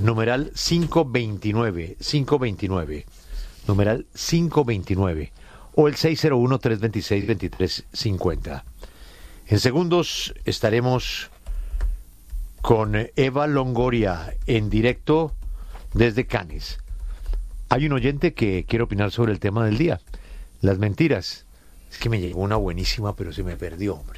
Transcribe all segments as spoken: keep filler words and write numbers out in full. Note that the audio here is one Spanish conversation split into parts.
numeral quinientos veintinueve, quinientos veintinueve, numeral quinientos veintinueve, o el seis cero uno, tres dos seis, dos tres cinco cero. En segundos estaremos con Eva Longoria en directo desde Cannes. Hay un oyente que quiere opinar sobre el tema del día, las mentiras. Es que me llegó una buenísima, pero se me perdió, hombre.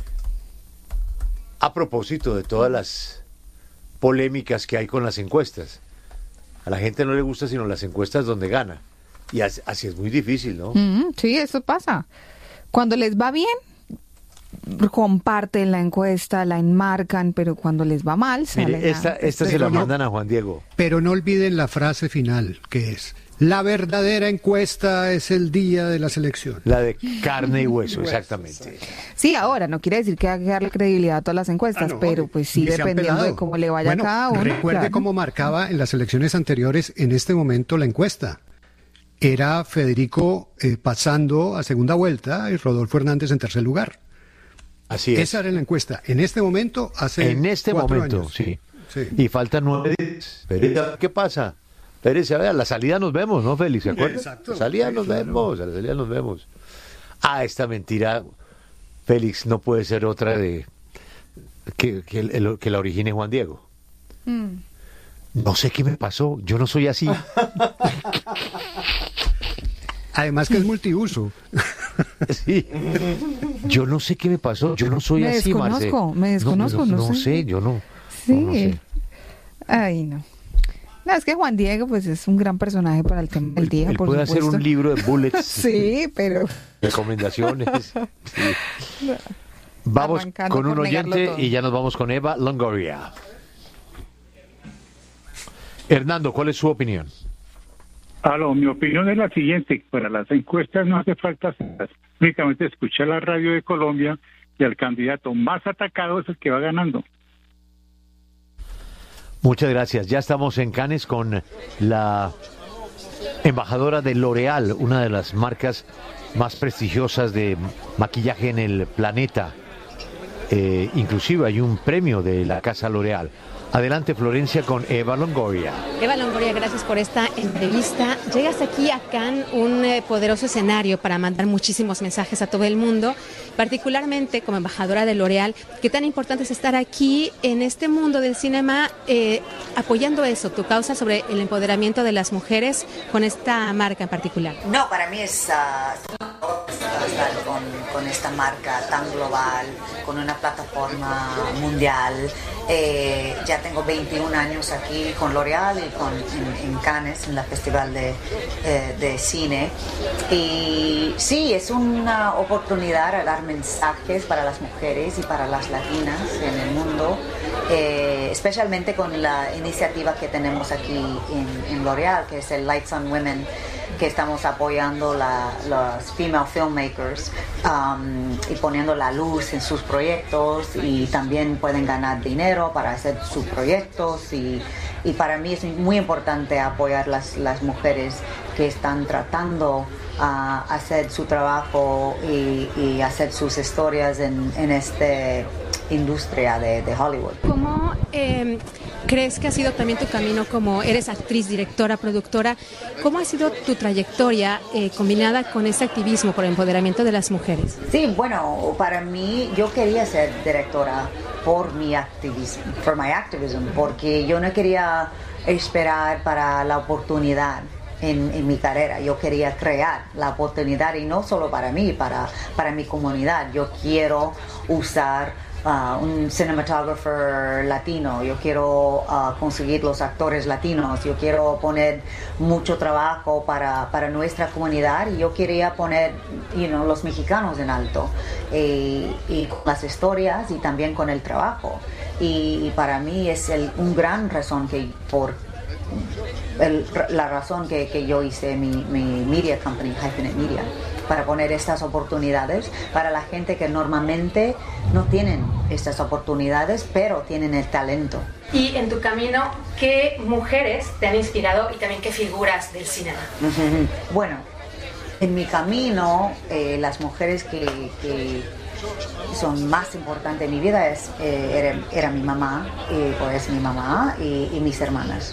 A propósito de todas las polémicas que hay con las encuestas. A la gente no le gusta sino las encuestas donde gana. Y así, así es muy difícil, ¿no? Mm, sí, eso pasa. Cuando les va bien, comparten la encuesta, la enmarcan, pero cuando les va mal, salen. Mire, esta, esta se la mandan a Juan Diego. Pero no olviden la frase final, que es: la verdadera encuesta es el día de las elecciones. La de carne y hueso, exactamente. Sí, ahora, no quiere decir que hay que darle credibilidad a todas las encuestas, ah, no, pero pues sí, dependiendo de cómo le vaya bueno, a cada uno. Recuerde claro. Cómo marcaba en las elecciones anteriores, en este momento, la encuesta. Era Federico eh, pasando a segunda vuelta y Rodolfo Hernández en tercer lugar. Así es. Esa era la encuesta. En este momento, hace En este cuatro momento, años. sí. sí. Y faltan nueve días. Pero, ¿qué pasa? Pérez, a ver, a la salida nos vemos, ¿no, Félix? ¿Se acuerda? Exacto. A la salida sí, nos claro. vemos, a la salida nos vemos. Ah, esta mentira, Félix, no puede ser otra de que, que, el, que la origine Juan Diego. Mm. No sé qué me pasó, yo no soy así. Además que es multiuso. Sí. Yo no sé qué me pasó, yo no soy me así, Marce. Desconozco, me desconozco, no, no, no, no sé. sé, yo no. Sí. No, no sé. Ay, no. No, es que Juan Diego pues es un gran personaje para el tema del día, Él por puede supuesto. hacer un libro de bullets. Sí, pero... Recomendaciones. Sí. Vamos Arrancando con un por negarlo oyente todo. y ya nos vamos con Eva Longoria. Hernando, ¿cuál es su opinión? Aló, mi opinión es la siguiente: para las encuestas no hace falta hacerlas, únicamente escuchar la radio de Colombia y al candidato más atacado es el que va ganando. Muchas gracias. Ya estamos en Cannes con la embajadora de L'Oréal, una de las marcas más prestigiosas de maquillaje en el planeta. Eh, inclusive hay un premio de la casa L'Oréal. Adelante, Florencia, con Eva Longoria. Eva Longoria, gracias por esta entrevista. Llegas aquí a Cannes, un eh, poderoso escenario para mandar muchísimos mensajes a todo el mundo, particularmente como embajadora de L'Oréal. ¿Qué tan importante es estar aquí en este mundo del cinema, eh, apoyando eso, tu causa sobre el empoderamiento de las mujeres con esta marca en particular? No, para mí es uh, estar con, con esta marca tan global, con una plataforma mundial. Eh, ya tengo veintiún años aquí con L'Oréal y con, en, en Cannes, en la Festival de, eh, de Cine. Y sí, es una oportunidad a dar mensajes para las mujeres y para las latinas en el mundo, eh, especialmente con la iniciativa que tenemos aquí en, en L'Oréal, que es el Lights on Women, que estamos apoyando la, los female filmmakers um, y poniendo la luz en sus proyectos, y también pueden ganar dinero para hacer sus proyectos, y, y para mí es muy importante apoyar las, las mujeres que están tratando a uh, hacer su trabajo y, y hacer sus historias en, en esta industria de, de Hollywood. ¿Cómo eh, crees que ha sido también tu camino como eres actriz, directora, productora? ¿Cómo ha sido tu trayectoria eh, combinada con ese activismo por el empoderamiento de las mujeres? Sí, bueno, para mí yo quería ser directora por mi activismo, por mi activism, porque yo no quería esperar para la oportunidad en, en mi carrera. Yo quería crear la oportunidad, y no solo para mí, para, para mi comunidad. Yo quiero usar Uh, un cinematographer latino, yo quiero uh, conseguir los actores latinos, yo quiero poner mucho trabajo para, para nuestra comunidad, y yo quería poner you know, los mexicanos en alto, y, y con las historias y también con el trabajo. Y, y para mí es el, un gran razón que por el, la razón que, que yo hice mi, mi media company, Hyphenate Media, para poner estas oportunidades para la gente que normalmente no tienen estas oportunidades, pero tienen el talento. Y en tu camino, ¿qué mujeres te han inspirado y también qué figuras del cinema? Uh-huh. Bueno, en mi camino, eh, las mujeres que, que son más importantes en mi vida es, eh, era, era mi mamá, eh, pues mi mamá y, y mis hermanas.